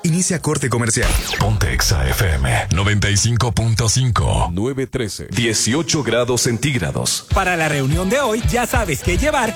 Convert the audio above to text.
Inicia corte comercial. Ponte Exa FM 95.5. 913. 18 grados centígrados. Para la reunión de hoy, ya sabes qué llevar